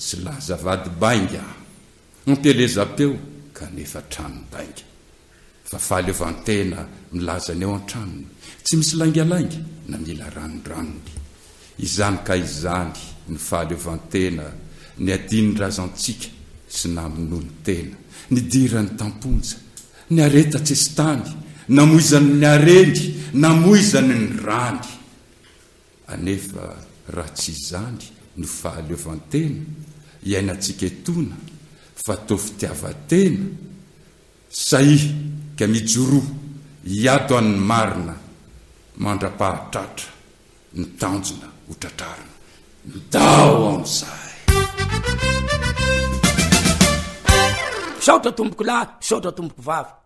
sy lazavady bainga niteleza-peo kanefa tranony bainga fa fahaleovantena milazany eo an-tranony tsy misy laingalainga na mila ranondranony izany ka izany ny fahaleovantena ny adiny razantsika sy naminony tena ny dirany tamponja ny aretatsy sy tany namoizany ny areny namoizany ny rany anefa raha tsy izany no fahaleovantena iainantsika etona fa to fitiavatena sahihy ka mijoroa hiato an'ny marina mandra-pahatratra ny tanjona ho tratrarina midao amin'izay saotra tomboko lahy saotra tomboko vavy